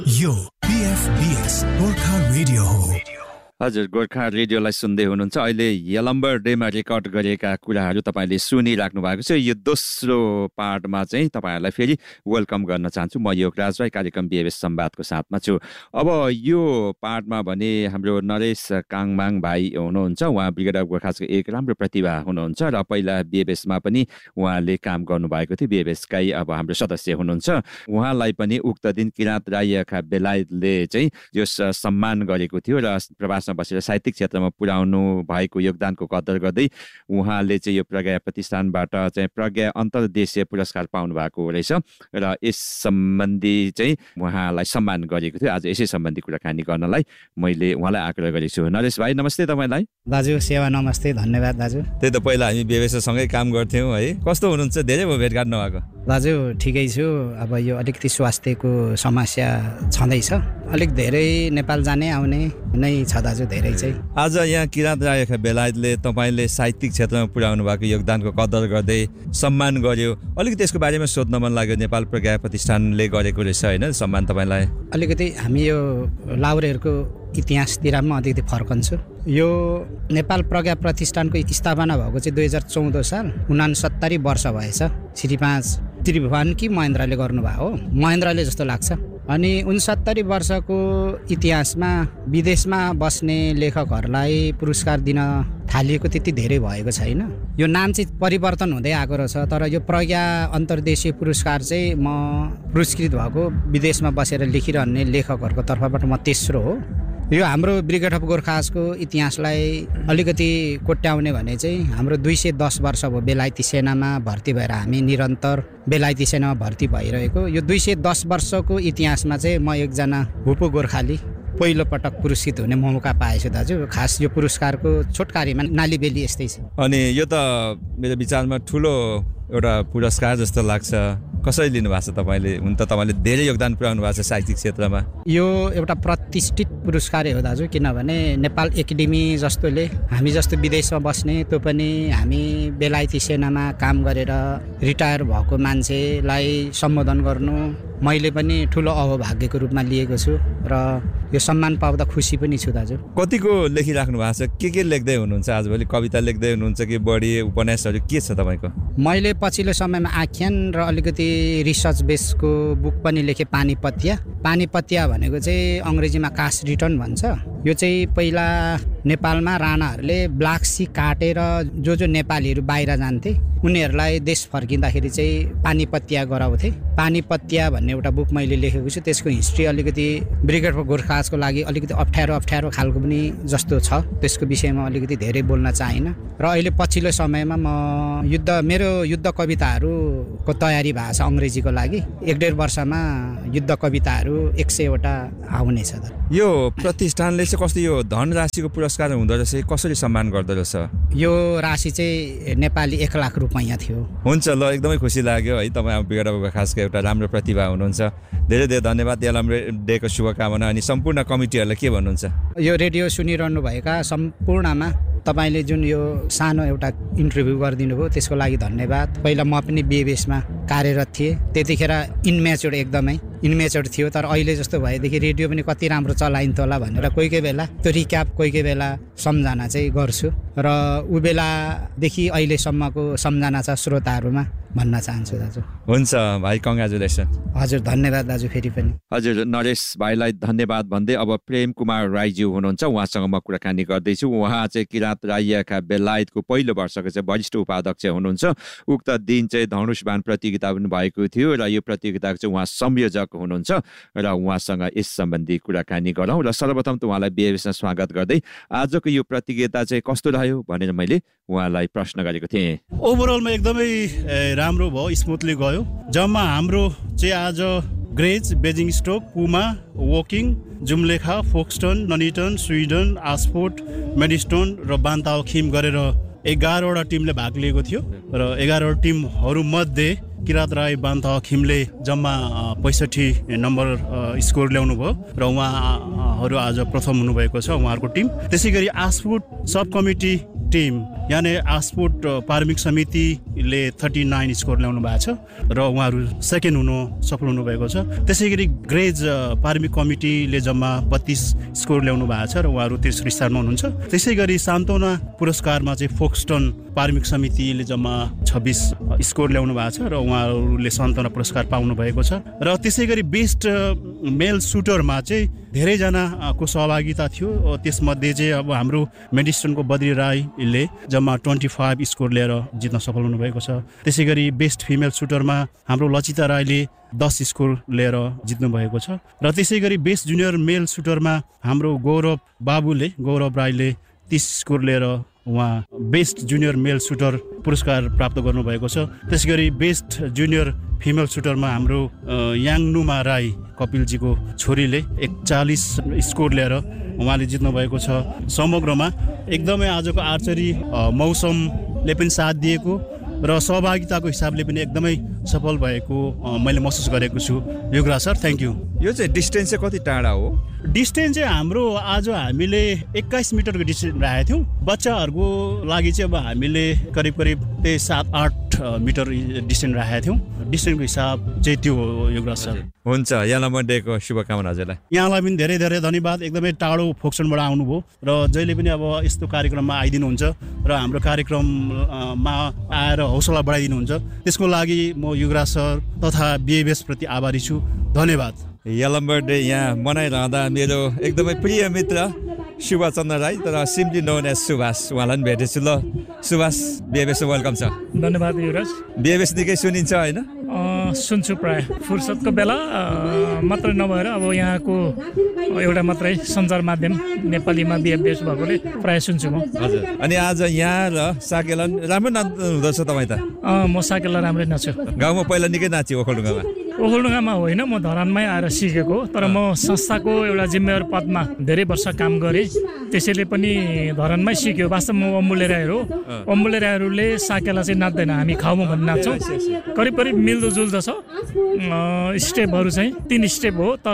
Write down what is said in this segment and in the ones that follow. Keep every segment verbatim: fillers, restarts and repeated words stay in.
यो पीएफबीएस गोर्खा रेडियो हो। हजुर, गोर्खा रेडियोलाई सुन्दै हुनुहुन्छ। अहिले यलम्बर डेमा रेकर्ड गरिएका कुराहरू तपाईँले सुनिराख्नु भएको छ। यो दोस्रो पार्टमा चाहिँ तपाईँहरूलाई फेरि वेलकम गर्न चाहन्छु। म योगराज राई, कार्यक्रम बिएबएस संवादको साथमा छु। अब यो पार्टमा भने हाम्रो नरेश काङमाङ भाइ हुनुहुन्छ। उहाँ ब्रिगेड अफ गोर्खासको एक राम्रो प्रतिभा हुनुहुन्छ र पहिला बिएबएसमा पनि उहाँले काम गर्नुभएको थियो। बिएबएसकै अब हाम्रो सदस्य हुनुहुन्छ। उहाँलाई पनि उक्त दिन किराँत राईका बेलायतले चाहिँ यो सम्मान गरेको थियो र प्रवास बसेर साहित्यिक क्षेत्रमा पुर्याउनु भएको योगदानको कदर गर्दै उहाँले चाहिँ यो प्रज्ञा प्रतिष्ठानबाट चाहिँ प्रज्ञा अन्तर्देशीय पुरस्कार पाउनु भएको रहेछ र यस सम्बन्धी चाहिँ उहाँलाई सम्मान गरेको थियो। आज यसै सम्बन्धी कुराकानी गर्नलाई मैले उहाँलाई आग्रह गरेको छु। नरेश भाइ, नमस्ते तपाईँलाई। दाजु सेवा नमस्ते, धन्यवाद दाजु। त्यही त, पहिला हामी बिएबएससँगै काम गर्थ्यौँ है। कस्तो हुनुहुन्छ? धेरै भयो भेटघाट नभएको। दाजु ठिकै छु। अब यो अलिकति स्वास्थ्यको समस्या छँदैछ। अलिक धेरै नेपाल जाने आउने नै छ दाजु, धेरै चाहिँ। आज यहाँ किराँत राईका बेलायतले तपाईँले साहित्यिक क्षेत्रमा पुर्याउनु भएको योगदानको कदर गर्दै सम्मान गर्यो। अलिकति त्यसको बारेमा सोध्न मन लाग्यो। नेपाल प्रज्ञा प्रतिष्ठानले गरेको रहेछ होइन सम्मान तपाईँलाई? अलिकति हामी यो लाउरेहरूको इतिहासतिर पनि अलिकति फर्कन्छु। यो नेपाल प्रज्ञा प्रतिष्ठानको स्थापना भएको चाहिँ दुई हजार चौध साल उनासत्तरी वर्ष भएछ। श्री पाँच त्रिभुवन कि महेन्द्रले गर्नुभएको हो, महेन्द्रले जस्तो लाग्छ। अनि उनसत्तरी वर्षको इतिहासमा विदेशमा बस्ने लेखकहरूलाई पुरस्कार दिन थालिएको त्यति धेरै भएको छैन। यो नाम चाहिँ परिवर्तन हुँदै आएको रहेछ। तर यो प्रज्ञा अन्तर्देशीय पुरस्कार चाहिँ म पुरस्कृत भएको विदेशमा बसेर लेखिरहने लेखकहरूको तर्फबाट म तेस्रो हो। यो हाम्रो ब्रिगेड अफ गोर्खासको इतिहासलाई अलिकति कोट्याउने भने चाहिँ हाम्रो दुई सय दस वर्ष भयो बेलायती सेनामा भर्ती भएर हामी निरन्तर बेलायती सेनामा भर्ती भइरहेको। यो दुई सय दस वर्षको इतिहासमा चाहिँ म एकजना भूपू गोर्खाली पहिलो पटक पुरस्कृत हुने मौका पाएछु दाजु। खास यो पुरस्कारको छोटकारीमा नालीबेली यस्तै छ। अनि यो त मेरो विचारमा ठुलो एउटा पुरस्कार जस्तो लाग्छ। कसरी लिनुभएको छ तपाईँले? हुन त तपाईँले धेरै योगदान पुर्याउनु भएको छ साहित्यिक क्षेत्रमा। यो एउटा प्रतिष्ठित पुरस्कारै हो दाजु, किनभने नेपाल एकाडेमी जस्तोले हामी जस्तो विदेशमा बस्ने, त्यो पनि हामी बेलायती सेनामा काम गरेर रिटायर भएको मान्छेलाई सम्बोधन गर्नु मैले पनि ठुलो अहोभाग्यको रूपमा लिएको छु र यो सम्मान पाउँदा खुसी पनि छु दाजु। कतिको लेखिराख्नु भएको छ? के के लेख्दै हुनुहुन्छ आजभोलि? कविता लेख्दै हुनुहुन्छ कि बढी उपन्यासहरू के छ तपाईँको? मैले पछिल्लो समयमा आख्यान र अलिकति रिसर्च बेसको बुक पनि लेखेँ। पानीपत्या पानीपत्या भनेको चाहिँ अङ्ग्रेजीमा कास्ट रिटर्न भन्छ। यो चाहिँ पहिला नेपालमा राणाहरूले ब्ल्याक सी काटेर जो जो नेपालीहरू बाहिर जान्थे उनीहरूलाई देश फर्किँदाखेरि चाहिँ पानीपत्या गराउँथे। पानीपत्या भन्ने एउटा बुक मैले लेखेको छु। त्यसको हिस्ट्री अलिकति ब्रिगेड अफ गोर्खासको लागि अलिकति अप्ठ्यारो अप्ठ्यारो खालको पनि जस्तो छ। त्यसको विषयमा अलिकति धेरै बोल्न चाहिनँ। र अहिले पछिल्लो समयमा म युद्ध मेरो युद्ध कविताहरूको तयारी भएको छ अङ्ग्रेजीको लागि। एक डेढ वर्षमा युद्ध कविताहरू एक सयवटा आउनेछ। यो प्रतिष्ठानले चाहिँ कस्तो यो धनराशिको पुरस्कार हुँदो रहेछ? कसरी सम्मान गर्दो रहेछ? यो राशि चाहिँ नेपाली एक लाख रुपियाँ थियो। हुन्छ, ल, एकदमै खुसी लाग्यो है। तपाईँ ब्रिगेड अफ गोर्खासको एउटा राम्रो प्रतिभा हुनुहुन्छ। धेरै धेरै धन्यवाद। यलम्बर डेको शुभकामना। अनि सम्पूर्ण कमिटीहरूलाई के भन्नुहुन्छ? यो रेडियो सुनिरहनु भएका सम्पूर्णमा तपाईँले जुन यो सानो एउटा इन्टरभ्यू गरिदिनु भयो त्यसको लागि धन्यवाद। पहिला म पनि बिएबएसमा कार्यरत थिएँ। त्यतिखेर इनम्याच्योर्ड एकदमै इनम्याच्योर्ड थियो। तर अहिले जस्तो भएदेखि रेडियो पनि कति राम्रो चलाइन्थ्यो होला भनेर कोही कोही बेला त्यो रिक्याप कोही कोही बेला सम्झना चाहिँ गर्छु र ऊ बेलादेखि अहिलेसम्मको सम्झना छ श्रोताहरूमा भन्न चाहन्छु दाजु। हुन्छ भाइ, कङ्ग्रेचुलेसन। हजुर, धन्यवाद दाजु फेरि पनि। हजुर, नरेश भाइलाई धन्यवाद भन्दै अब प्रेम कुमार राईज्यू हुनुहुन्छ। उहाँसँग म कुराकानी गर्दैछु। उहाँ चाहिँ किराँत राईका बेलायतको पहिलो वर्षको चाहिँ वरिष्ठ उपाध्यक्ष हुनुहुन्छ। उक्त दिन चाहिँ धनुषबाण प्रतियोगिता पनि भएको थियो र यो प्रतियोगिताको चाहिँ उहाँ संयोजक हुनुहुन्छ र उहाँसँग यस सम्बन्धी कुराकानी गरौँ। र सर्वप्रथम त उहाँलाई बिएबएसमा स्वागत गर्दै आजको यो प्रतियोगिता चाहिँ कस्तो रह्यो भनेर मैले उहाँलाई प्रश्न गरेको थिएँ। ओभरअलमा एकदमै राम्रो भयो, स्मुथली गयो। जम्मा हाम्रो चाहिँ आज ग्रेज, बेजिङ स्टोक, पुमा, वोकिङ, जुम्लेखा, फोक्सटन, ननिटन, स्विडन, आसपोर्ट, मेडिस्टोन र बान्ताओ खिम गरेर एघारवटा टिमले भाग लिएको थियो र एघारवटा टिमहरूमध्ये किराँत राई बान्ताओ खिमले जम्मा पैँसठी नम्बर स्कोर ल्याउनु भयो र उहाँहरू आज प्रथम हुनुभएको छ उहाँहरूको टिम। त्यसै गरी आसपोर्ट सब कमिटी टिम यानि आस्पोर्ट पार्मिक समितिले थर्टी नाइन स्कोर ल्याउनु भएको छ र उहाँहरू सेकेन्ड हुनु सफल हुनुभएको छ। त्यसै गरी ग्रेज पार्मिक कमिटीले जम्मा बत्तीस स्कोर ल्याउनु भएको छ र उहाँहरू तेस्रो स्थानमा हुनुहुन्छ। त्यसै गरी सान्तवना पुरस्कारमा चाहिँ फोक्सटन पार्मिक समितिले जम्मा छब्बिस स्कोर ल्याउनु भएको छ र उहाँहरूले सान्तवना पुरस्कार पाउनु भएको छ। र त्यसै गरी बेस्ट मेल सुटरमा चाहिँ धेरैजनाको सहभागिता थियो। त्यसमध्ये चाहिँ अब हाम्रो मेडिस्टनको बद्री राईले जम्मा ट्वेन्टी फाइभ स्कोर लिएर जित्न सफल हुनुभएको छ। त्यसै गरी बेस्ट फिमेल सुटरमा हाम्रो लचिता राईले दस स्कोर लिएर जित्नु भएको छ। र त्यसै गरी बेस्ट जुनियर मेल सुटरमा हाम्रो गौरव बाबुले गौरव राईले तीस स्कोर लिएर उहाँ बेस्ट जुनियर मेल सुटर पुरस्कार प्राप्त गर्नुभएको छ। त्यसै गरी बेस्ट जुनियर फिमेल सुटरमा हाम्रो याङनुमा राई कपिलजीको छोरीले एकचालिस स्कोर लिएर उहाँले जित्नु भएको छ। समग्रमा एकदमै आजको आर्चरी मौसमले पनि साथ दिएको र सहभागिताको हिसाबले पनि एकदमै सफल भएको मैले महसुस गरेको छु। Yugraj sir, thank you. यो चाहिँ डिस्टेन्स चाहिँ कति टाढा हो? डिस्टेन्स चाहिँ हाम्रो आज हामीले एक्काइस मिटरको डिस्टेन्स राखेको थियौँ। बच्चाहरूको लागि चाहिँ अब हामीले करिब करिब त्यही सात आठ मिटर डिस्टेन्स राखेका थियौँ। डिस्टेन्सको हिसाब चाहिँ त्यो हो युगराज सर। हुन्छ, यहाँलाई डेको शुभकामना हजुरलाई। यहाँलाई पनि धेरै धेरै धन्यवाद। एकदमै टाढो फोक्सनबाट आउनुभयो र जहिले पनि अब यस्तो कार्यक्रममा आइदिनुहुन्छ र हाम्रो कार्यक्रममा आएर हौसला बढाइदिनुहुन्छ। त्यसको लागि म युगराज सर तथा बिएबीएस प्रति आभारी छु। धन्यवाद। यलम्बर डे यहाँ मनाइरहँदा मेरो एकदमै प्रिय मित्र सुभाषचन्द्र राई, तर सिम्पली नोन एज सुभाष, उहाँलाई पनि भेटेछु। ल सुभाष, बिएबीएस वेलकम छ। धन्यवाद युवराज। बिएबीएस निकै सुनिन्छ होइन? सुन्छु प्राय फुर्सदको बेला मात्रै नभएर अब यहाँको एउटा मात्रै सञ्चार माध्यम नेपालीमा बिएबीएस भएकोले प्राय सुन्छु म। हजुर, अनि आज यहाँ र साकेला राम्रो नाच्नु हुँदछ तपाईँ त? म साकेला राम्रै नाच्छु। गाउँमा पहिला निकै नाच्यो ओखलढुङ्गामा? ओखलढुङ्गामा होइन, म धरानमै आएर सिकेको, तर म संस्थाको एउटा जिम्मेवार पदमा धेरै वर्ष काम गरेँ। त्यसैले पनि धरानमै सिक्यो। वास्तवमा अम्बुले राईहरू अम्बुले राईहरूले साकेला चाहिँ नाच्दैन, हामी खाउमा भन्ने नाच्छौँ। करिब करिब मिल्दोजुल्दो छ। स्टेपहरू चाहिँ तिन स्टेप हो, तर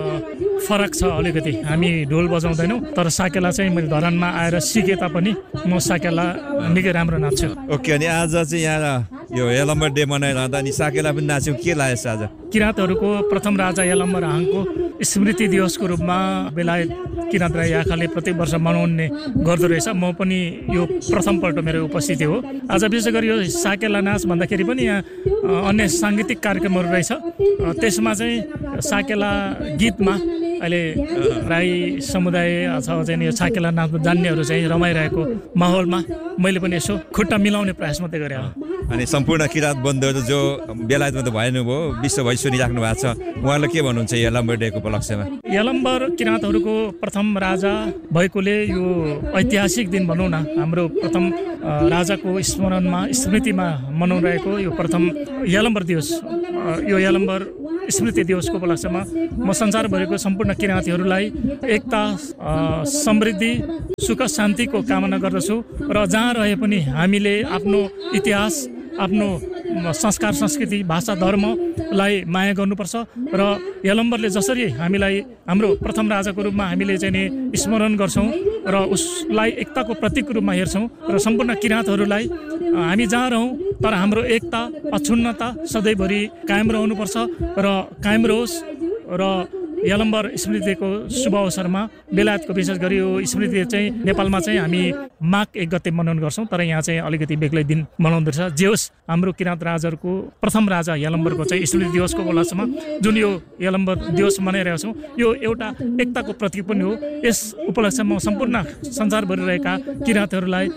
फरक छ अलिकति। हामी ढोल बजाउँदैनौँ, तर साकेला चाहिँ मैले धरानमा आएर सिके तापनि म साकेला निकै राम्रो नाच्छु। ओके, अनि आज चाहिँ यहाँ यो यलम्बर डे मनाइरहँदा अनि साकेला पनि नाच्यौँ, के लागेछ आज? किराँतहरूको प्रथम राजा यलम्बर हाङको स्मृति दिवसको रूपमा बेलायत किराँत राई आँखाले प्रत्येक वर्ष मनाउने गर्दो रहेछ। म पनि यो प्रथमपल्ट मेरो उपस्थिति हो। आज विशेष गरी यो साकेला नाच भन्दाखेरि पनि यहाँ अन्य साङ्गीतिक कार्यक्रमहरू रहेछ। त्यसमा चाहिँ साकेला गीतमा अहिले राई समुदाय अथवा चाहिँ यो साकेला नाच जान्नेहरू चाहिँ रमाइरहेको माहौलमा मैले पनि यसो खुट्टा मिलाउने प्रयास मात्रै गरेँ। अनि सम्पूर्ण किराँत बन्धुहरू जो बेलायतमा त भएन भयो, विश्वभरि सुनिराख्नु भएको छ, उहाँले के भन्नुहुन्छ यलम्बर डेको उपलक्ष्यमा? यलम्बर किराँतहरूको प्रथम राजा भएकोले यो ऐतिहासिक दिन भनौँ न, हाम्रो प्रथम राजाको स्मरणमा स्मृतिमा मनाइरहेको यो प्रथम यलम्बर दिवस, यो यलम्बर स्मृति दिवसको उपलक्ष्यमा म संसारभरिको सम्पूर्ण किराँतीहरूलाई एकता, समृद्धि, सुख शान्तिको कामना गर्दछु। र जहाँ रहे पनि हामीले आफ्नो इतिहास, आफ्नो संस्कार, संस्कृति, भाषा, धर्मलाई माया गर्नुपर्छ। र यलम्बरले जसरी हामीलाई हाम्रो प्रथम राजाको रूपमा हामीले चाहिँ नि स्मरण गर्छौँ र उसलाई एकताको प्रतीकको रूपमा हेर्छौँ, र सम्पूर्ण किराँतहरूलाई हामी जहाँ रहौँ तर हाम्रो एकता, अक्षुण्णता सधैँभरि कायम रहनुपर्छ र कायम रहोस्। र यलम्बर स्मृतिको शुभ अवसरमा बेलायतको विशेष गरी यो स्मृति चाहिँ नेपालमा चाहिँ हामी माघ एक गते मनाउने गर्छौँ, तर यहाँ चाहिँ अलिकति बेग्लै दिन मनाउँदो रहेछ। जे होस्, हाम्रो किराँत राजाहरूको प्रथम राजा यलम्बरको चाहिँ स्मृति दिवसको उपलक्ष्यमा जुन यो यलम्बर दिवस मनाइरहेका छौँ, यो एउटा एकताको प्रतीक पनि हो। यस उपलक्ष्यमा सम्पूर्ण संसारभरि रहेका किराँतहरूलाई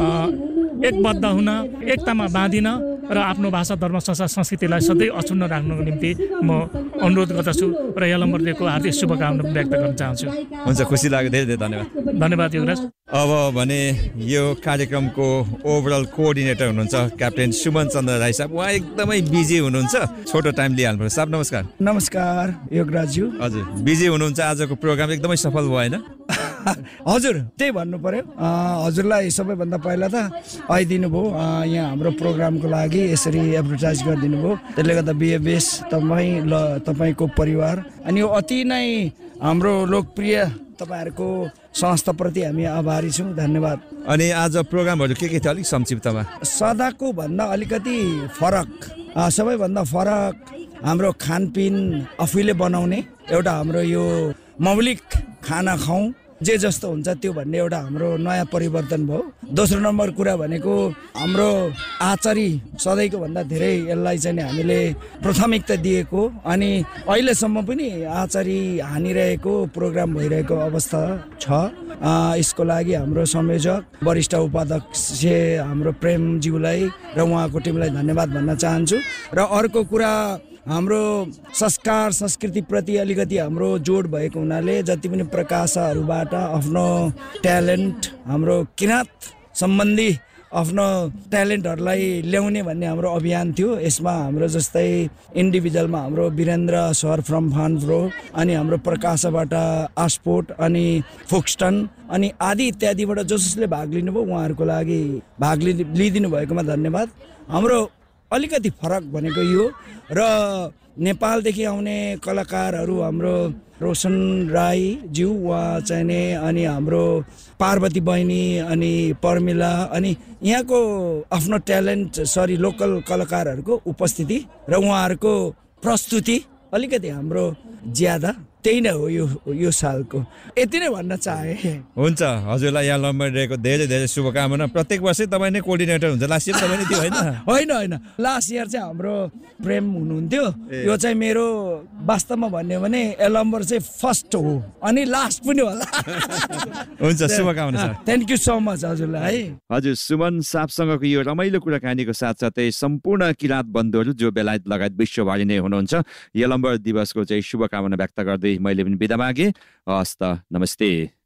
एकबद्ध हुन, एकतामा बाँधिन र आफ्नो भाषा, धर्म, संस्कार, संस्कृतिलाई सधैँ अक्षुण्ण राख्नुको निम्ति म अनुरोध गर्दछु र यलम्बर डेको हार्दिक शुभकामना व्यक्त गर्न चाहन्छु। हुन्छ, खुसी लाग्यो, धेरै धेरै धन्यवाद। धन्यवाद युवराज। अब भने यो कार्यक्रमको ओभरअल कोअर्डिनेटर हुनुहुन्छ क्याप्टेन सुमन चन्द्र राई साहब। उहाँ एकदमै बिजी हुनुहुन्छ, छोटो टाइम लिइहाल्नु पर्छ। साहब नमस्कार। नमस्कार युवराजज्यू। हजुर, बिजी हुनुहुन्छ, आजको प्रोग्राम एकदमै सफल भयो होइन? हजुर, त्यही भन्नु पर्यो। हजुरलाई सबैभन्दा पहिला त आइदिनु भयो यहाँ हाम्रो प्रोग्रामको लागि, यसरी एडभर्टाइज गरिदिनु भयो। त्यसले गर्दा बिएबीएस तपाईँ ल तपाईँको परिवार अनि यो अति नै हाम्रो लोकप्रिय तपाईँहरूको संस्थाप्रति हामी आभारी छौँ। धन्यवाद। अनि आज प्रोग्रामहरू के के थियो अलिक संक्षिप्तमा? सदाको भन्दा अलिकति फरक, सबैभन्दा फरक हाम्रो खानपिन आफैले बनाउने एउटा हाम्रो यो मौलिक खाना खाउँ जे जस्तो हुन्छ त्यो भन्ने एउटा हाम्रो नयाँ परिवर्तन भयो। दोस्रो नम्बर कुरा भनेको हाम्रो आचारी सधैँको भन्दा धेरै यसलाई चाहिँ हामीले प्राथमिकता दिएको अनि अहिलेसम्म पनि आचारी हानिरहेको प्रोग्राम भइरहेको अवस्था छ। यसको लागि हाम्रो संयोजक वरिष्ठ उपाध्यक्ष हाम्रो प्रेमज्यूलाई र उहाँको टिमलाई धन्यवाद भन्न चाहन्छु। र अर्को कुरा हाम्रो संस्कार संस्कृतिप्रति अलिकति हाम्रो जोड भएको हुनाले जति पनि प्रकाशहरूबाट आफ्नो ट्यालेन्ट हाम्रो किराँत सम्बन्धी आफ्नो ट्यालेन्टहरूलाई ल्याउने भन्ने हाम्रो अभियान थियो। यसमा हाम्रो जस्तै इन्डिभिजुअलमा हाम्रो वीरेन्द्र सर फ्रम फान्फ्रो अनि हाम्रो प्रकाशबाट आस्पोर्ट अनि फोक्सटन अनि आदि इत्यादिबाट जसले भाग लिनुभयो उहाँहरूको लागि भाग लिइदिनु भएकोमा धन्यवाद। हाम्रो अलिकति फरक भनेको यो र नेपालदेखि आउने कलाकारहरू हाम्रो रोशन राई ज्यू उहाँ चाहिने अनि हाम्रो पार्वती बहिनी अनि पर्मिला अनि यहाँको आफ्नो ट्यालेन्ट सरी लोकल कलाकारहरूको उपस्थिति र उहाँहरूको प्रस्तुति अलिकति हाम्रो ज्यादा त्यही नै हो यो यो सालको। यति नै भन्न चाहे। हुन्छ, हजुरलाई यहाँ लम्बर डेको धेरै धेरै शुभकामना। प्रत्येक वर्षै तपाईँ नै कोअर्डिनेटर हुन्छ। लास्ट इयर तपाईँ नै थियो होइन? होइन होइन, लास्ट इयर चाहिँ हाम्रो प्रेम हुनुहुन्थ्यो। यो चाहिँ मेरो वास्तवमा भन्यो भने एलम्बर चाहिँ फर्स्ट हो अनि लास्ट पनि होला। हुन्छ, शुभकामना sir. Thank you so much हजुरलाई। हजुर, सुमन सापसँगको यो रमाइलो कुराकानीको साथसाथै सम्पूर्ण किराँत बन्धुहरू जो बेलायत लगायत विश्वभरि नै हुनुहुन्छ यलम्बर दिवसको चाहिँ शुभकामना व्यक्त गर्दै मैले पनि बिदा मागे। हस् त, नमस्ते।